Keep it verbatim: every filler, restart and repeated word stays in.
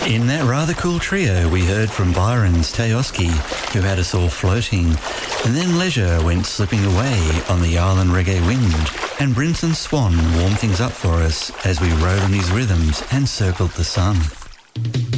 In that rather cool trio, we heard from Byron's Tayoski, who had us all floating, and then Leisure went slipping away on the island reggae wind, and Brinson Swan warmed things up for us as we rode on his rhythms and circled the sun.